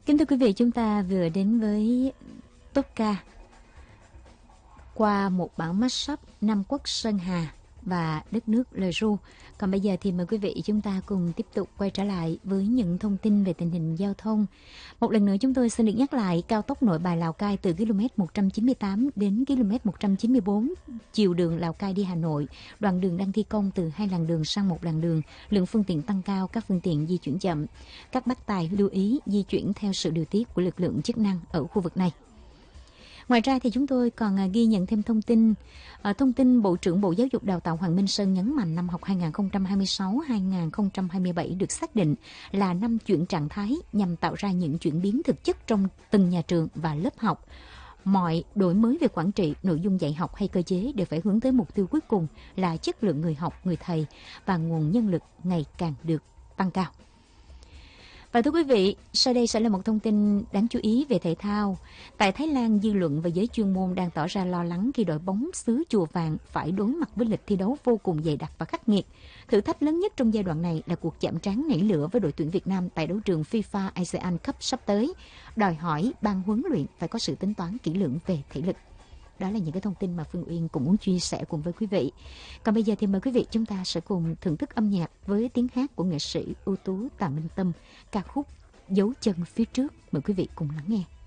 Kính thưa quý vị, chúng ta vừa đến với top ca qua một bản mashup Nam Quốc Sơn Hà và Đất nước lời ru. Còn bây giờ thì mời quý vị chúng ta cùng tiếp tục quay trở lại với những thông tin về tình hình giao thông. Một lần nữa chúng tôi xin được nhắc lại cao tốc Nội Bài Lào Cai từ km 198 đến km 194, chiều đường Lào Cai đi Hà Nội, đoạn đường đang thi công từ 2 làn đường sang 1 làn đường, lượng phương tiện tăng cao, các phương tiện di chuyển chậm. Các bác tài lưu ý di chuyển theo sự điều tiết của lực lượng chức năng ở khu vực này. Ngoài ra thì chúng tôi còn ghi nhận thêm thông tin Bộ trưởng Bộ Giáo dục Đào tạo Hoàng Minh Sơn nhấn mạnh năm học 2026-2027 được xác định là năm chuyển trạng thái nhằm tạo ra những chuyển biến thực chất trong từng nhà trường và lớp học. Mọi đổi mới về quản trị, nội dung dạy học hay cơ chế đều phải hướng tới mục tiêu cuối cùng là chất lượng người học, người thầy và nguồn nhân lực ngày càng được tăng cao. Và thưa quý vị, sau đây sẽ là một thông tin đáng chú ý về thể thao. Tại Thái Lan, dư luận và giới chuyên môn đang tỏ ra lo lắng khi đội bóng xứ Chùa Vàng phải đối mặt với lịch thi đấu vô cùng dày đặc và khắc nghiệt. Thử thách lớn nhất trong giai đoạn này là cuộc chạm trán nảy lửa với đội tuyển Việt Nam tại đấu trường FIFA ASEAN Cup sắp tới, đòi hỏi ban huấn luyện phải có sự tính toán kỹ lưỡng về thể lực. Đó là những cái thông tin mà Phương Uyên cũng muốn chia sẻ cùng với quý vị. Còn bây giờ thì mời quý vị chúng ta sẽ cùng thưởng thức âm nhạc với tiếng hát của nghệ sĩ ưu tú Tạ Minh Tâm, ca khúc Dấu chân phía trước. Mời quý vị cùng lắng nghe.